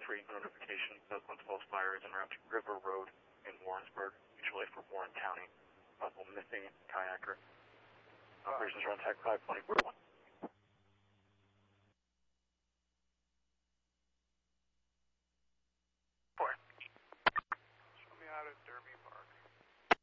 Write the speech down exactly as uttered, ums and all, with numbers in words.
three notification. Southwest Falls Fire is en route to River Road in Warrensburg, mutual aid for Warren County. Possible missing kayaker. Operations are on tag five twenty-four one.